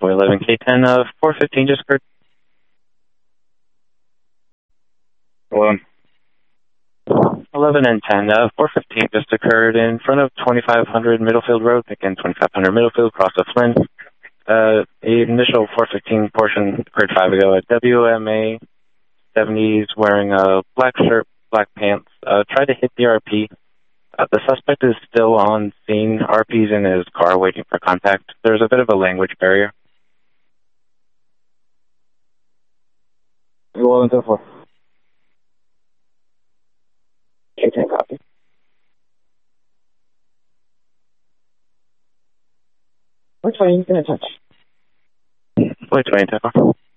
11 K10, 415 just occurred. 11 and 10, 415 just occurred in front of 2500 Middlefield Road, again 2500 Middlefield, across the Flynn. Initial 415 portion occurred 5 ago at WMA 70s, wearing a black shirt, black pants, tried to hit the RP. The suspect is still on scene. RP's in his car waiting for contact. There's a bit of a language barrier. 11-4. K10 copy. Which way are you going to touch? Wait, 20,